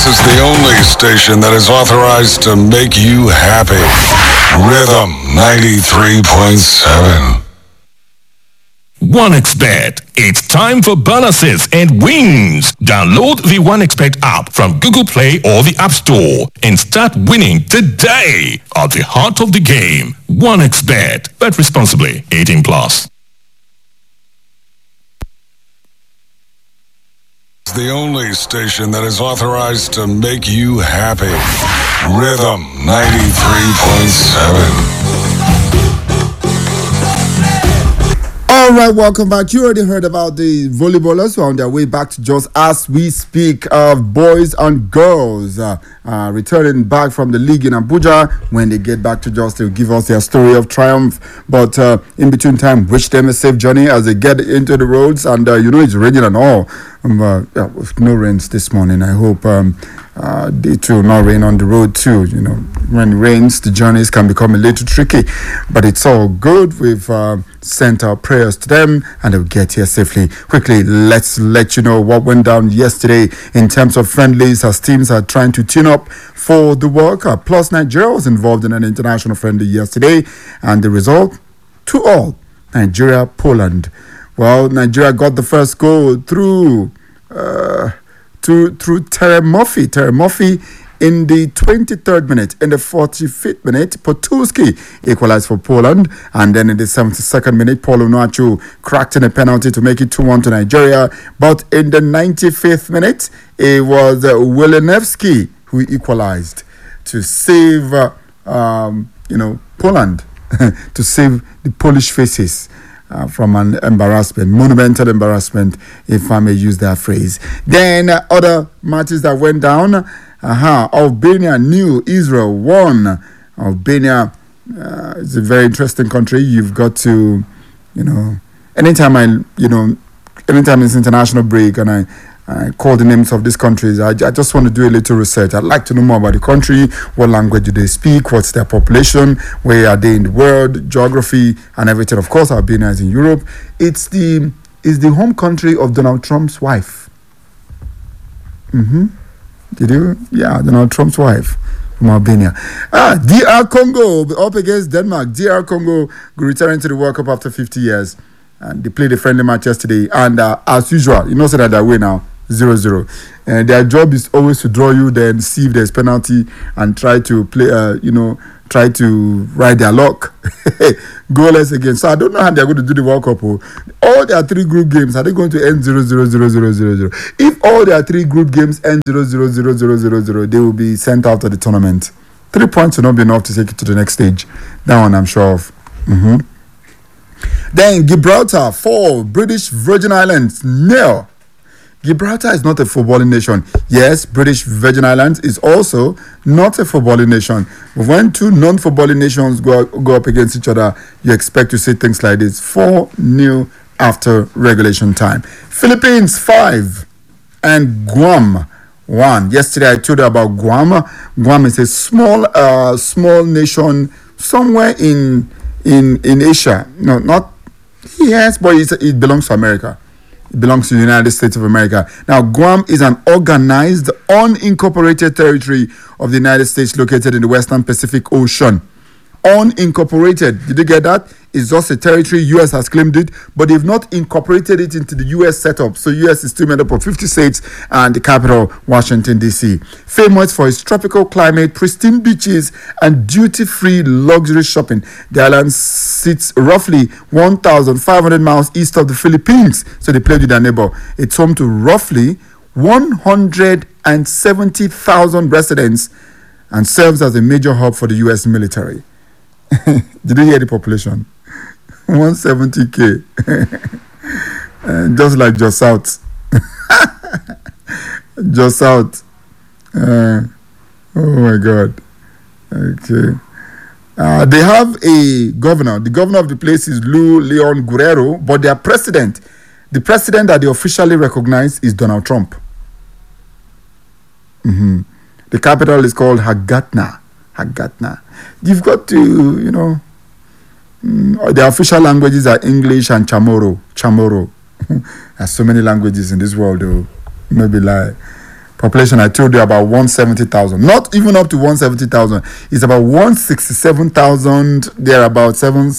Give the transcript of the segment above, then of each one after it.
This is the only station that is authorized to make you happy. Rhythm 93.7. 1xBet. It's time for bonuses and wins. Download the 1xBet app from Google Play or the App Store and start winning today. At the heart of the game, 1xBet. Bet responsibly. 18 plus. It's the only station that is authorized to make you happy. Rhythm 93.7. All right, welcome back. You already heard about the volleyballers who are on their way back to Jos as we speak of boys and girls returning back from the league in Abuja. When they get back to Jos, they'll give us their story of triumph. But in between time, wish them a safe journey as they get into the roads. And it's raining and all. With no rains this morning, I hope it will not rain on the road too. When it rains, the journeys can become a little tricky, but it's all good. We've sent our prayers to them and they'll get here safely. Quickly, let's let you know what went down yesterday in terms of friendlies as teams are trying to tune up for the World Cup. Plus, Nigeria was involved in an international friendly yesterday, and the result, 2-2, Nigeria-Poland. Well, Nigeria got the first goal through Terry Murphy. Terry Murphy in the 23rd minute. In the 45th minute, Potulski equalized for Poland. And then in the 72nd minute, Paul Onuachu cracked in a penalty to make it 2-1 to Nigeria. But in the 95th minute, it was Wilenewski who equalized to save, Poland, to save the Polish faces. From an embarrassment, monumental embarrassment, if I may use that phrase. Then other matches that went down. Albania knew Israel won. Albania is a very interesting country. You've got to, anytime it's international break and I call the names of these countries, I just want to do a little research. I'd like to know more about the country. What language do they speak? What's their population? Where are they in the world? Geography and everything. Of course, Albania is in Europe. It's the home country of Donald Trump's wife. Did you? Yeah, Donald Trump's wife from Albania. DR Congo up against Denmark. DR Congo returning to the World Cup after 50 years. And they played a friendly match yesterday. And as usual, so that they're away now. 0-0. Their job is always to draw you, then see if there's penalty and try to play, try to ride their luck. Goalless again. So I don't know how they're going to do the World Cup. All their three group games, are they going to end 0-0-0-0-0-0? If all their three group games end 0-0-0-0-0-0, they will be sent out of the tournament. 3 points will not be enough to take it to the next stage. That one I'm sure of. Then Gibraltar 4, British Virgin Islands 0. Gibraltar is not a footballing nation. Yes, British Virgin Islands is also not a footballing nation. But when two non-footballing nations go up against each other, you expect to see things like this. 4-0 after regulation time. Philippines 5 and Guam 1. Yesterday I told you about Guam. Guam is a small nation somewhere in Asia. No, not yes, but it belongs to America. It belongs to the United States of America. Now, Guam is an organized, unincorporated territory of the United States located in the Western Pacific Ocean. Unincorporated. Did you get that? It's just a territory. U.S. has claimed it, but they've not incorporated it into the U.S. setup. So U.S. is still made up of 50 states and the capital, Washington, D.C. Famous for its tropical climate, pristine beaches, and duty-free luxury shopping. The island sits roughly 1,500 miles east of the Philippines. So they played with their neighbor. It's home to roughly 170,000 residents and serves as a major hub for the U.S. military. Did you hear the population? 170K. Just like Jos South. Jos South. Oh my God. Okay. They have a governor. The governor of the place is Leon Guerrero, but their president, the president that they officially recognize is Donald Trump. The capital is called Hagatna. You've got to, the official languages are English and Chamorro. There's so many languages in this world, though. Maybe lie. Population, I told you, about 170,000. Not even up to 170,000. It's about 167,000. There are about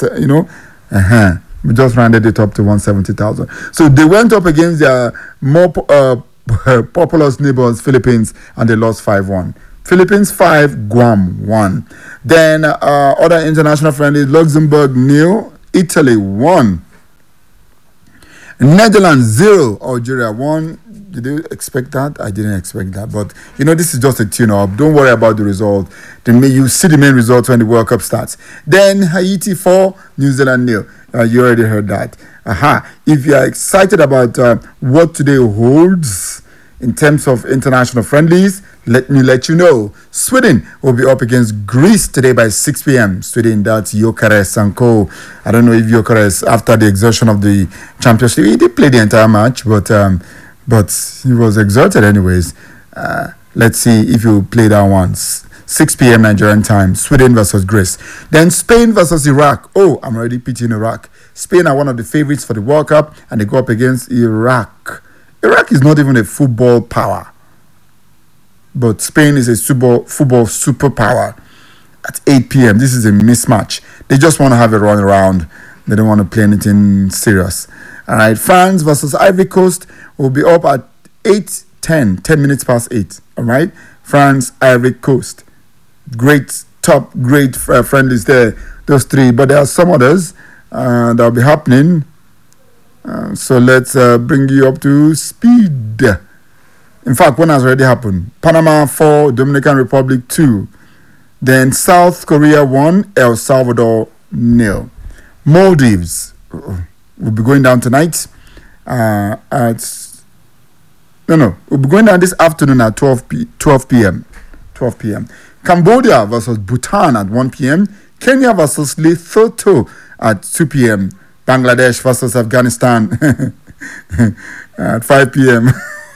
we just rounded it up to 170,000. So they went up against their more populous neighbors, Philippines, and they lost 5-1. Philippines 5, Guam 1. Then other international friendlies, Luxembourg 0, Italy 1. Netherlands 0, Algeria 1. Did you expect that? I didn't expect that. But, this is just a tune-up. Don't worry about the result. You see the main results when the World Cup starts. Then Haiti 4, New Zealand 0. You already heard that. If you are excited about what today holds in terms of international friendlies, let me let you know. Sweden will be up against Greece today by 6 p.m. Sweden, that's Gyökeres and co. I don't know if Gyökeres, after the exertion of the championship, he did play the entire match, but he was exerted anyways. Let's see if you play that once. 6 p.m. Nigerian time, Sweden versus Greece. Then Spain versus Iraq. Oh, I'm already pitching Iraq. Spain are one of the favorites for the World Cup, and they go up against Iraq. Iraq is not even a football power, but Spain is a football superpower. At 8 p.m., this is a mismatch. They just want to have a run around. They don't want to play anything serious. All right, France versus Ivory Coast will be up at 8:10, 10 minutes past 8. All right, France, Ivory Coast. Great friendlies there, those three. But there are some others that will be happening. So let's bring you up to speed. In fact, one has already happened. Panama 4, Dominican Republic 2. Then South Korea 1, El Salvador 0. Maldives will be going down tonight. We'll be going down this afternoon at 12 p.m. Cambodia versus Bhutan at 1 p.m. Kenya versus Lesotho at 2 p.m. Bangladesh versus Afghanistan at 5 p.m.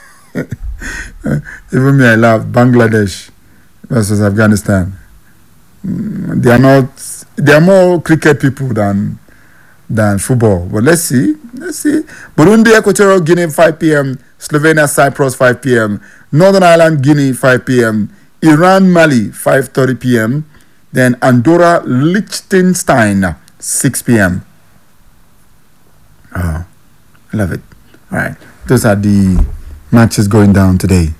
Even me, I laugh. Bangladesh versus Afghanistan. They are more cricket people than football. But let's see. Burundi, Equatorial Guinea, 5 p.m. Slovenia, Cyprus, 5 p.m. Northern Ireland, Guinea, 5 p.m. Iran, Mali, 5:30 p.m. Then Andorra, Liechtenstein, 6 p.m. Oh, I love it. All right. Those are the matches going down today.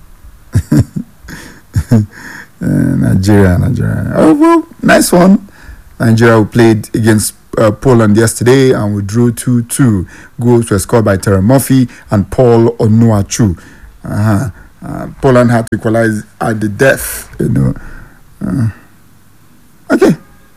Nigeria. Oh, well, nice one. Nigeria played against Poland yesterday and we drew 2-2. Goals were scored by Terry Murphy and Paul Onuachu. Poland had to equalize at the death. Okay.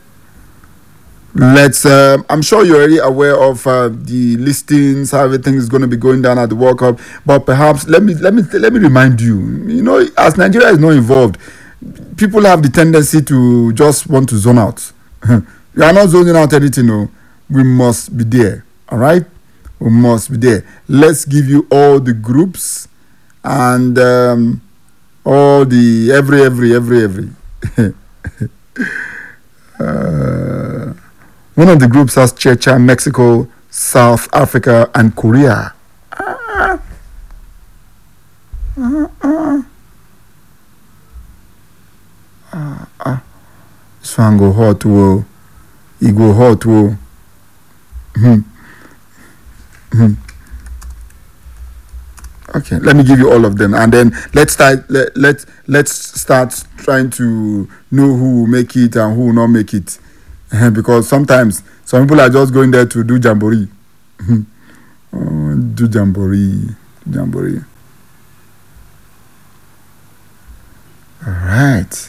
Let's. I'm sure you're already aware of the listings, how everything is going to be going down at the World Cup. But perhaps let me remind you. As Nigeria is not involved, people have the tendency to just want to zone out. We are not zoning out anything. No, we must be there. All right, we must be there. Let's give you all the groups and all the every. One of the groups has Czechia, Mexico, South Africa, and Korea. This one go hot, whoa. He go hot, whoa. Okay, let me give you all of them, and then let's start trying to know who will make it and who will not make it. Because sometimes some people are just going there to do jamboree. Do jamboree. All right.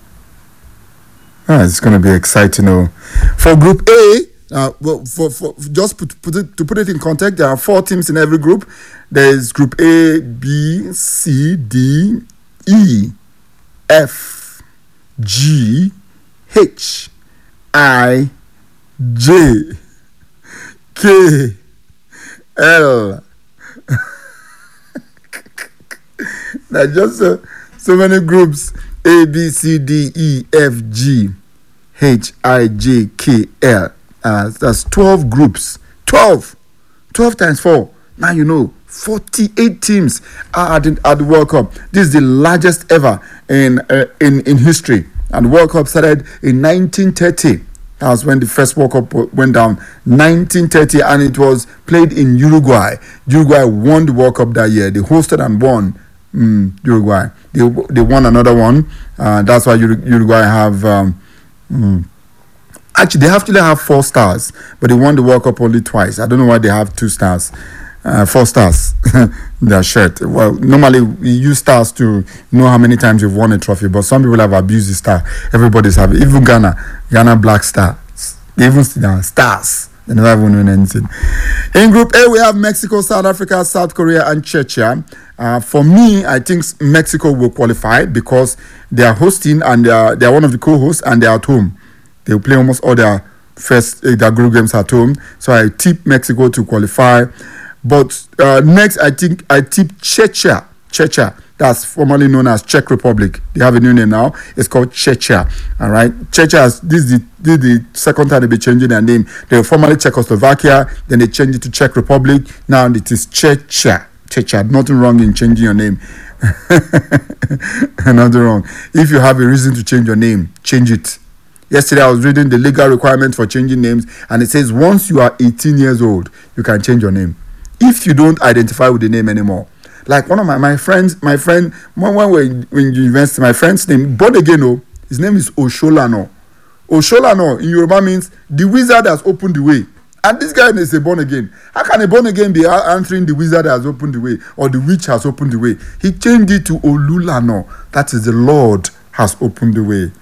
It's going to be exciting. For Group A, for just to put it in context, there are 4 teams in every group. There is Group A, B, C, D, E, F, G, H, I, J, K, L. There are just so many groups. A, B, C, D, E, F, G, H, I, J, K, L. That's 12 groups. 12 times 4. Now you know. 48 teams are at the World Cup. This is the largest ever in history. And the World Cup started in 1930. That was when the first World Cup went down, 1930, and it was played in Uruguay. Uruguay won the World Cup that year. They hosted and won. Uruguay. They won another one. That's why Uruguay have. Actually, they actually have 4 stars, but they won the World Cup only twice. I don't know why they have 2 stars, 4 stars in their shirt. Well, normally we use stars to know how many times you've won a trophy, but some people have abused the star. Everybody's have it. Even Ghana Black Star. They even stars. They never even win anything. In Group A, we have Mexico, South Africa, South Korea, and Czechia. For me, I think Mexico will qualify because they are hosting and they are one of the co-hosts and they are at home. They will play almost all their group games at home. So I tip Mexico to qualify. But next, I tip Czechia. Czechia, that's formerly known as Czech Republic. They have a new name now. It's called Czechia. All right. Czechia, this is the second time they'll be changing their name. They were formerly Czechoslovakia. Then they changed it to Czech Republic. Now it is Czechia. Czechia. Nothing wrong in changing your name. Nothing wrong. If you have a reason to change your name, change it. Yesterday, I was reading the legal requirements for changing names, and it says once you are 18 years old, you can change your name. If you don't identify with the name anymore. Like one of my friend, when we're in university, my friend's name, born again, his name is Osholano. Osholano in Yoruba means the wizard has opened the way. And this guy is a born again. How can a born again be answering the wizard has opened the way or the witch has opened the way? He changed it to Olulano. That is the Lord has opened the way.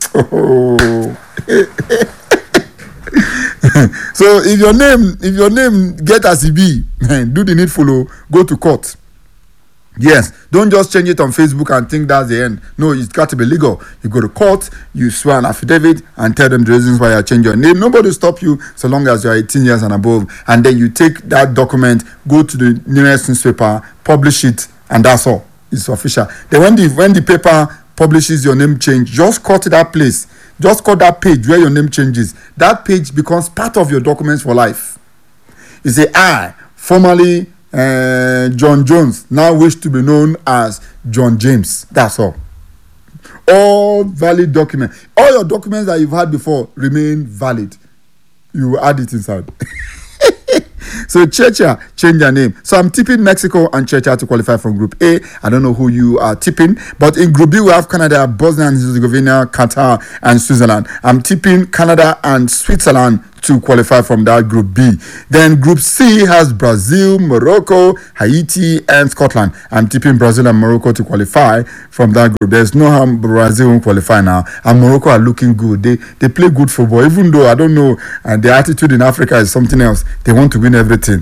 So if your name get as it be, do the needful, go to court. Yes, don't just change it on Facebook and think that's the end. No, it's got to be legal. You go to court, you swear an affidavit and tell them the reasons why you change your name. Nobody will stop you so long as you're 18 years and above. And then you take that document, go to the nearest newspaper, publish it, and that's all. It's official. Then when the paper publishes your name change, just cut that place. Just cut that page where your name changes. That page becomes part of your documents for life. You say, I, formerly John Jones, now wish to be known as John James. That's all. All valid documents. All your documents that you've had before remain valid. You will add it inside. So Czechia change their name. So I'm tipping Mexico and Czechia to qualify from Group A. I don't know who you are tipping, but in Group B we have Canada, Bosnia and Herzegovina, Qatar, and Switzerland. I'm tipping Canada and Switzerland to qualify from that Group B. Then Group C has Brazil, Morocco, Haiti, and Scotland. I'm tipping Brazil and Morocco to qualify from that group. There's no how Brazil won't qualify now. And Morocco are looking good. They play good football, even though I don't know, and their attitude in Africa is something else. They want to win everything.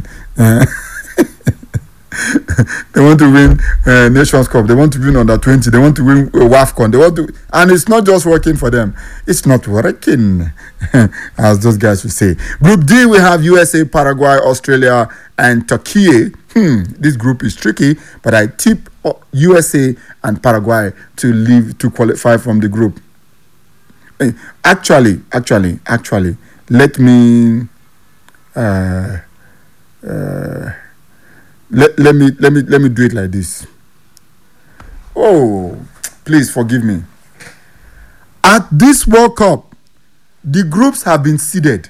They want to win Nations Cup. They want to win under 20. They want to win WAFCON. They want to, and it's not just working for them. It's not working, as those guys would say. Group D, we have USA, Paraguay, Australia, and Turkey. This group is tricky, but I tip USA and Paraguay to qualify from the group. Actually, let me. Let me do it like this. Oh, please forgive me. At this World Cup, the groups have been seeded.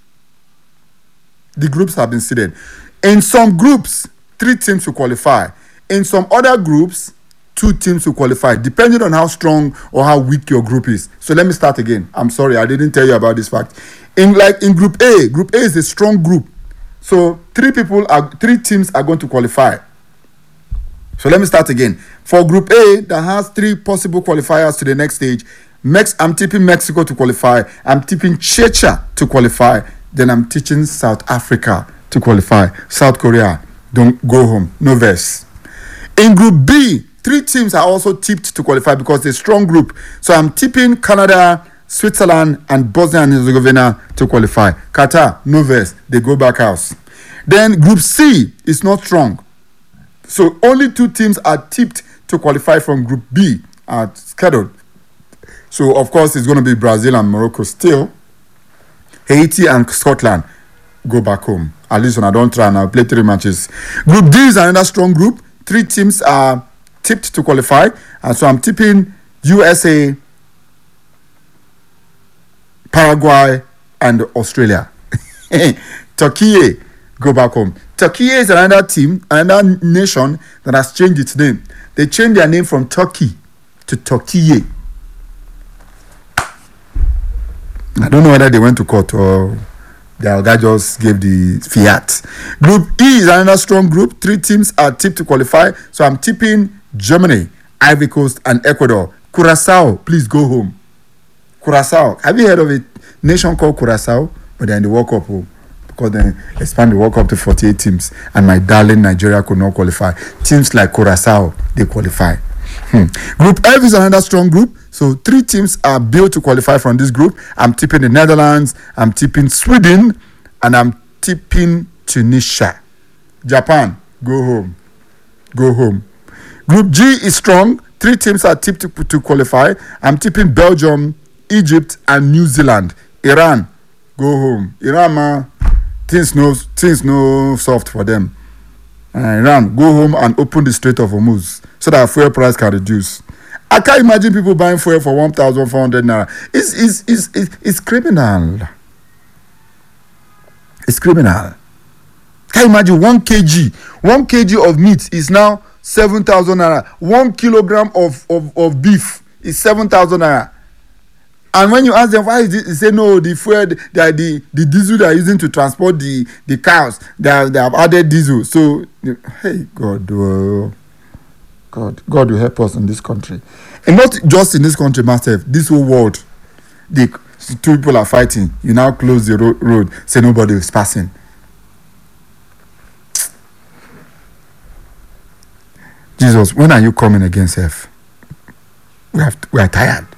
In some groups, 3 teams will qualify. In some other groups, 2 teams will qualify, depending on how strong or how weak your group is. So let me start again. I'm sorry, I didn't tell you about this fact. In Group A is a strong group. So 3 teams are going to qualify. So let me start again. For Group A, that has 3 possible qualifiers to the next stage. I'm tipping Mexico to qualify. I'm tipping Czechia to qualify. Then I'm teaching South Africa to qualify. South Korea, don't go home. No verse. In Group B, 3 teams are also tipped to qualify because they're a strong group. So I'm tipping Canada, Switzerland, and Bosnia and Herzegovina to qualify. Qatar, no verse. They go back house. Then Group C is not strong. So only 2 teams are tipped to qualify from Group B at scheduled. So of course it's going to be Brazil and Morocco still. Haiti and Scotland go back home. At least when I don't try and I'll play 3 matches. Group D is another strong group. 3 teams are tipped to qualify. And so I'm tipping USA, Paraguay, and Australia. Turkey, go back home. Turkey is another team, another nation that has changed its name. They changed their name from Turkey to Turkey. I don't know whether they went to court or their guy just gave the fiat. Group E is another strong group. 3 teams are tipped to qualify. So I'm tipping Germany, Ivory Coast, and Ecuador. Curacao, please go home. Curacao. Have you heard of a nation called Curacao? But they're in the World Cup. Because they expand the World Cup to 48 teams. And my darling Nigeria could not qualify. Teams like Curacao, they qualify. Group F is another strong group. So 3 teams are built to qualify from this group. I'm tipping the Netherlands, I'm tipping Sweden, and I'm tipping Tunisia. Japan, go home. Go home. Group G is strong. 3 teams are tipped to qualify. I'm tipping Belgium, Egypt, and New Zealand. Iran, go home. Iran, man, things no soft for them. Iran, go home and open the Strait of Hormuz so that fuel price can reduce. I can't imagine people buying fuel for 1,400 naira. It's criminal. It's criminal. Can you imagine 1 kg of meat is now 7,000 naira. 1 kilogram of beef is 7,000 naira. And when you ask them why is it, they say no, the fuel, the diesel they are using to transport the cows, they have added diesel. So, hey, God will help us in this country. And not just in this country, master, this whole world. The 2 people are fighting. You now close the road, say nobody is passing. Jesus, when are you coming again, Seth? We are tired.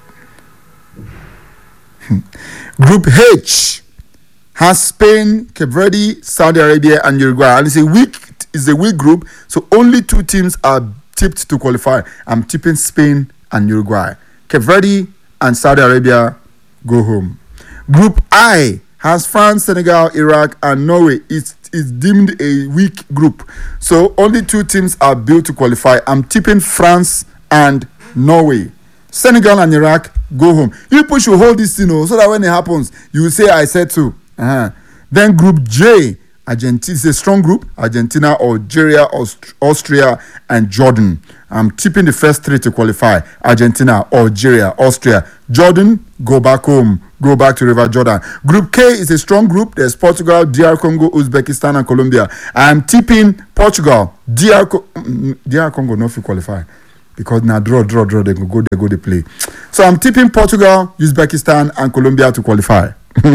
Group H has Spain, Cape Verde, Saudi Arabia, and Uruguay. And it's a weak group, so only 2 teams are tipped to qualify. I'm tipping Spain and Uruguay. Cape Verde and Saudi Arabia go home. Group I has France, Senegal, Iraq, and Norway. It's deemed a weak group, so only 2 teams are built to qualify. I'm tipping France and Norway. Senegal and Iraq go home. You people should hold this thing, so that when it happens, you will say I said so. Then Group J, Argentina is a strong group. Argentina, Algeria, Austria, and Jordan. I'm tipping the first 3 to qualify. Argentina, Algeria, Austria, Jordan, go back home. Go back to River Jordan. Group K is a strong group. There's Portugal, DR Congo, Uzbekistan, and Colombia. I'm tipping Portugal, DR Congo not to qualify. Because now draw, they go to play. So I'm tipping Portugal, Uzbekistan, and Colombia to qualify.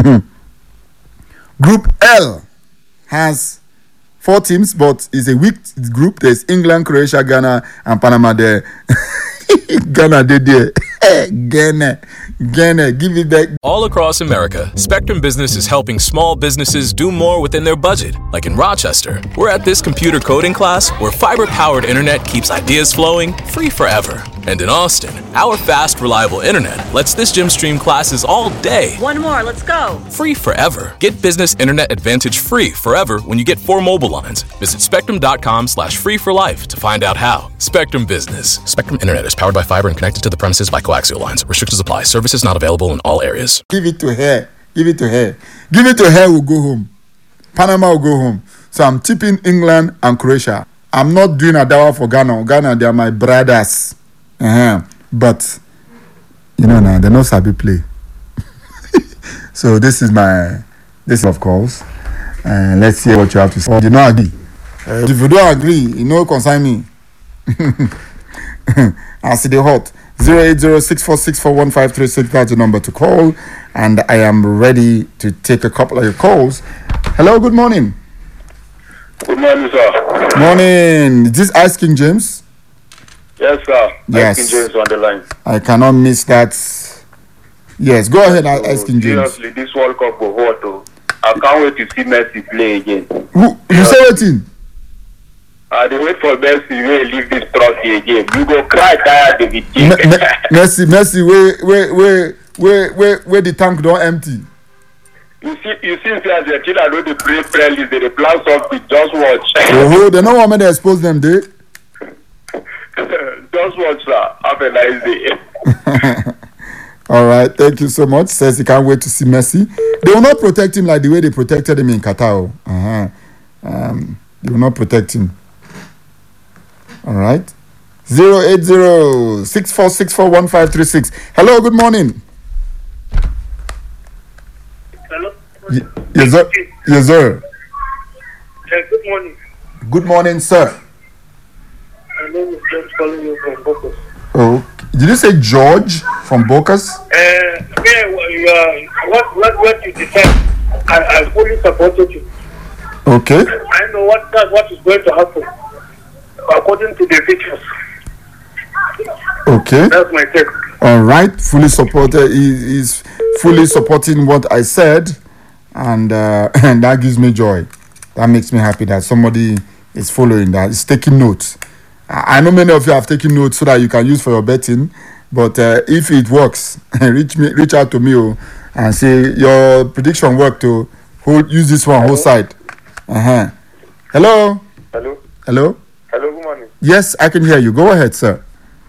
Group L has 4 teams, but it's a weak group. There's England, Croatia, Ghana, and Panama there. Ghana, Ghana, give it back. All across America, Spectrum Business is helping small businesses do more within their budget. Like in Rochester, we're at this computer coding class where fiber-powered internet keeps ideas flowing free forever. And in Austin, our fast, reliable internet lets this gym stream classes all day. One more, let's go. Free forever. Get Business Internet Advantage free forever when you get 4 mobile lines. Visit spectrum.com/free for life to find out how. Spectrum Business. Spectrum Internet is powered by fiber and connected to the premises by coaxial lines. Restrictions apply. Services not available in all areas. Give it to her. Give it to her. Give it to her, we'll go home. Panama will go home. So I'm tipping England and Croatia. I'm not doing a dawa for Ghana. Ghana, they are my brothers. But, now, they're not sabi play. So this is of course. Let's see what you have to say. You don't agree. If you don't agree, concern me. I see the hot. 08064641536. That's the number to call. And I am ready to take a couple of your calls. Hello, good morning. Good morning, sir. Morning. Is this Ice King James? Yes, sir. Yes. Ice King James on the line. I cannot miss that. Yes, go ahead, Ice King James. Seriously, this World Cup will hot. I can't wait to see Messi play again. You say waiting? I dey wait for Messi to leave this trophy again. You go cry tired David King. Messi, where the tank don't empty. You see, Argentina know the prayer list, they plan something, just watch. Oh, they don't want me to expose them, they? Just watch, sir. Have a nice day. All right, thank you so much. Says he can't wait to see Messi. They will not protect him like the way they protected him in Qatar. They will not protect him. All right. 080-6464-1536. Hello, good morning. Hello? Yes, sir. Yes, sir. Good morning. Good morning, sir. My name is James calling you from Bocas. Oh, did you say George from Bocas? What you decide, I fully supported you. Okay. I know what is going to happen according to the features. Okay. That's my take. All right. Fully supported. He's fully supporting what I said, and and that gives me joy. That makes me happy that somebody is following that, is taking notes. I know many of you have taken notes so that you can use for your betting. But if it works, reach out to me and say your prediction worked to use this one whole side. Hello. Hello. Hello. Hello. Good morning. Yes, I can hear you. Go ahead, sir.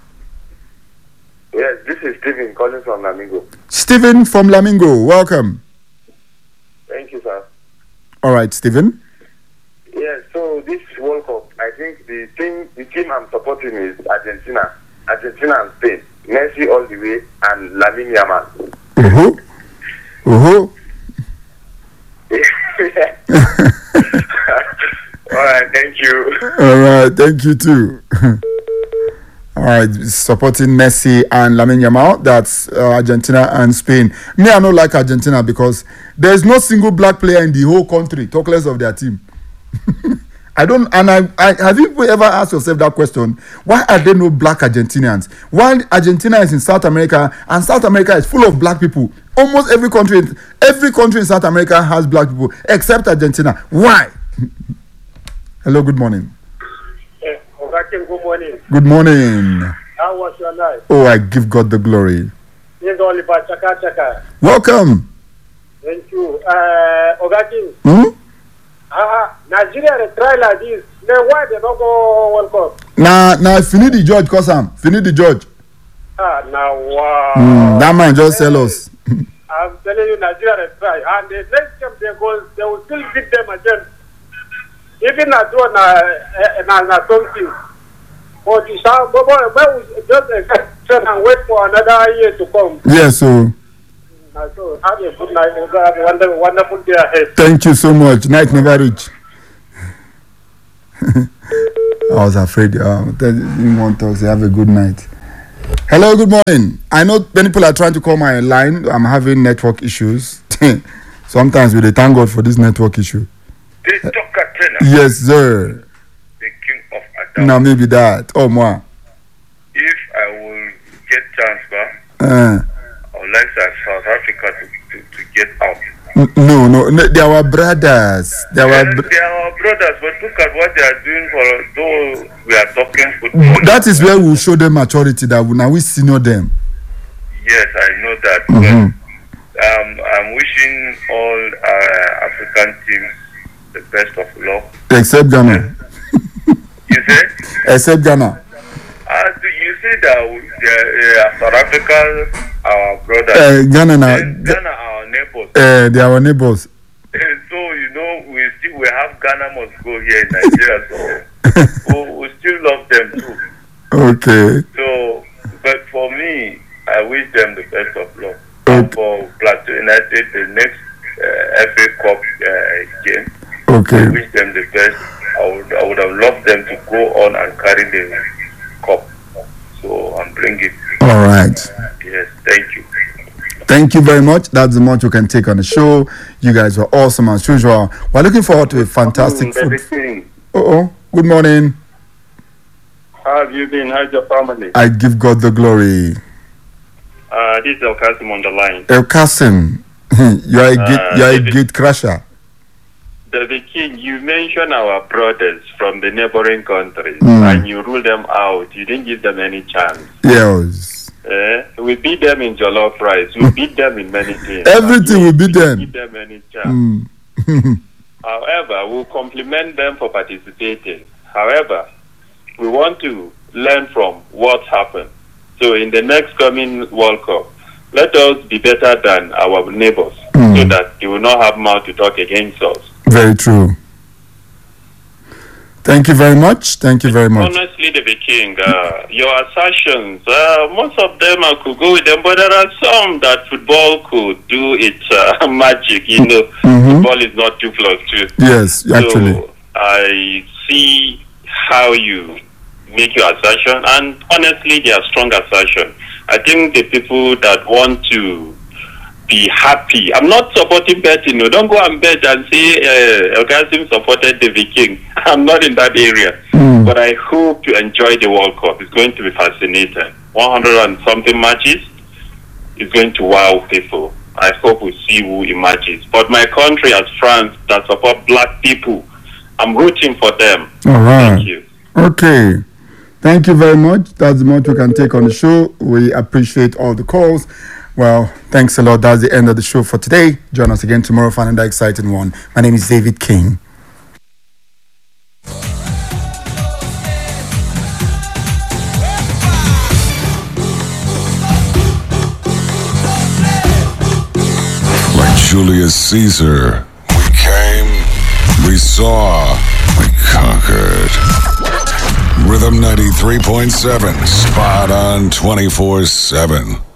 Yes, this is Stephen calling from Lamingo. Stephen from Lamingo, welcome. Thank you, sir. All right, Stephen. Yes. So this World Cup, I think the team I'm supporting is Argentina and Spain. Messi all the way and Lamine Yamal. All right, thank you. All right, thank you too. All right, supporting Messi and Lamine Yamal. That's Argentina and Spain. Me, I don't like Argentina because there's no single black player in the whole country, talk less of their team. I don't, and I have you ever asked yourself that question? Why are there no black Argentinians? While Argentina is in South America, and South America is full of black people. Almost every country in South America has black people, except Argentina. Why? Hello, good morning. Good morning. Good morning. How was your night? Oh, I give God the glory. This is Oliver Chaka. Welcome. Thank you. Ogakin. Nigeria try like this. Then why they don't go World Cup? Now, finish the judge, cause finish the judge. Now wow. That man just tell us. I'm telling you, Nigeria try, and the next time they go, they will still beat them again. Even na something. But you shall just accept and wait for another year to come. Yes, so. So have a good night. Have a wonderful day ahead. Thank you so much. Night never reach. I was afraid. Didn't want to say have a good night. Hello, good morning. I know many people are trying to call my line. I'm having network issues. Sometimes we thank God for this network issue. Yes, sir. The king of Adam. Now maybe that. Oh, moi. If I will get transfer, I would like South Africa to get out. No, they are our brothers. They are our brothers, but look at what they are doing for us. Though we are talking football. That is where we show them maturity. That now we senior them. Yes, I know that. But I'm wishing all African teams the best of luck. Except Ghana. You say? Except Ghana. You say that South Africa, our brothers. Ghana, our neighbors. They are our neighbors. So we have Ghana must go here in Nigeria. So we still love them too. Okay. So, but for me, I wish them the best of luck. And for Plateau United, the next FA Cup game. Okay. I wish them the best. I would have loved them to go on and carry the cup. So I'm bringing it. All right. Yes, thank you. Thank you very much. That's the much you can take on the show. You guys were awesome as usual. We're looking forward to a fantastic food. Good morning. How have you been? How's your family? I give God the glory. This is El Qasim on the line. El Qasim, you are a gate crusher. David King, you mentioned our brothers from the neighboring countries and you ruled them out. You didn't give them any chance. Yes. We We beat them in jollof rice. We beat them in many things. Everything we beat them. We beat them any chance. However, we'll compliment them for participating. However, we want to learn from what happened. So in the next coming World Cup, let us be better than our neighbors so that they will not have mouth to talk against us. Very true. Thank you very much. Thank you very much. Honestly, David King, your assertions, most of them I could go with them, but there are some that football could do its magic. You know, football is not 2 + 2. Yes, actually. So I see how you make your assertion, and honestly, they are strong assertion. I think the people that want to be happy, I'm not supporting betting. No, don't go and bet and say Elkasim supported David King. I'm not in that area, but I hope you enjoy the World Cup. It's going to be fascinating. 100 and something matches is going to wow people. I hope we see who emerges. But my country, as France, that support black people, I'm rooting for them. All right. Thank you. Okay. Thank you very much. That's the much we can take on the show. We appreciate all the calls. Well, thanks a lot. That's the end of the show for today. Join us again tomorrow for another exciting one. My name is David King. Like Julius Caesar, we came, we saw, we conquered. Rhythm 93.7, spot on 24/7.